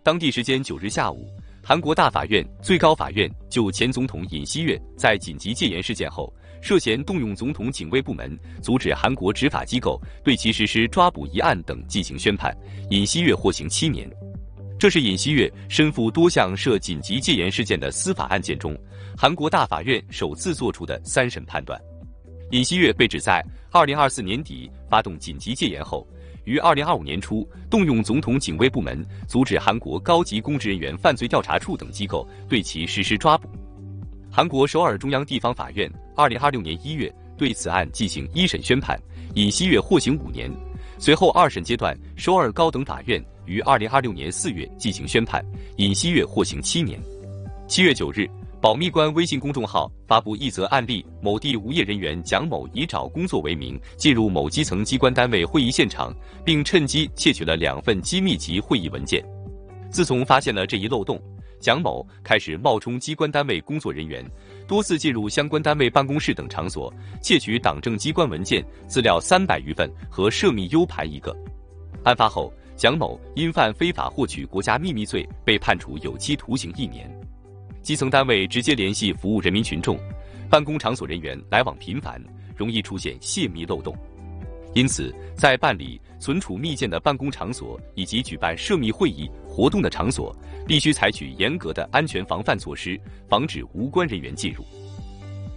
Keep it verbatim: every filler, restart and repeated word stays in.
当地时间九日下午，韩国大法院、最高法院就前总统尹锡悦在紧急戒严事件后涉嫌动用总统警卫部门阻止韩国执法机构对其实施抓捕一案等进行宣判，尹锡悦获刑七年。这是尹锡悦身负多项涉紧急戒严事件的司法案件中，韩国大法院首次作出的三审判断。尹锡悦被指在二零二四年底发动紧急戒严后，于二零二五年初动用总统警卫部门阻止韩国高级公职人员犯罪调查处等机构对其实施抓捕。韩国首尔中央地方法院二零二六年一月对此案进行一审宣判，尹锡悦获刑五年。随后二审阶段，首尔高等法院于二零二六年四月进行宣判，尹锡悦获刑七年。七月九日，保密官微信公众号发布一则案例，某地无业人员蒋某以找工作为名进入某基层机关单位会议现场，并趁机窃取了两份机密级会议文件。自从发现了这一漏洞，蒋某开始冒充机关单位工作人员，多次进入相关单位办公室等场所，窃取党政机关文件资料三百余份和涉密 U 盘一个。案发后，蒋某因犯非法获取国家秘密罪被判处有期徒刑一年。基层单位直接联系服务人民群众，办公场所人员来往频繁，容易出现泄密漏洞。因此，在办理、存储密件的办公场所以及举办涉密会议活动的场所，必须采取严格的安全防范措施，防止无关人员进入。